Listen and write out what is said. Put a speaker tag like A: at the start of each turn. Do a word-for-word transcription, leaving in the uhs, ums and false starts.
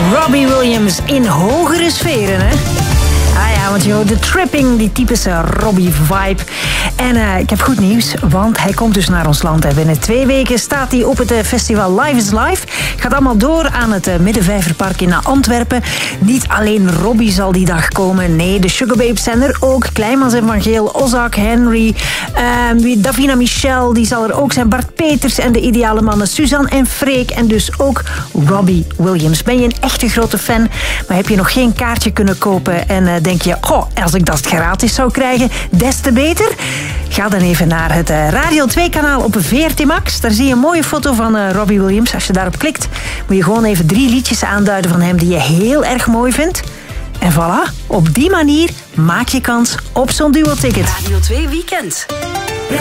A: Robbie Williams in hogere sferen, hè? Ah ja, want je hoort de tripping, die typische Robbie-vibe. En uh, ik heb goed nieuws, want hij komt dus naar ons land. En binnen twee weken staat hij op het uh, festival Live is Live. Gaat allemaal door aan het uh, Middenvijverpark in Antwerpen. Niet alleen Robbie zal die dag komen. Nee, de Sugababes zijn er ook. Kleinmans en Van Geel, Ozak, Henry, uh, Davina Michel, die zal er ook zijn. Bart Peters en de ideale mannen Suzanne en Freek. En dus ook Robbie Williams. Ben je een echte grote fan, maar heb je nog geen kaartje kunnen kopen en uh, denk je, goh, als ik dat gratis zou krijgen, des te beter? Ga dan even naar het uh, Radio twee kanaal op V R T Max. Daar zie je een mooie foto van uh, Robbie Williams. Als je daarop klikt, moet je gewoon even drie liedjes aanduiden van hem die je heel erg mooi vindt. En voilà, op die manier maak je kans op zo'n duo-ticket.
B: Radio twee Weekend.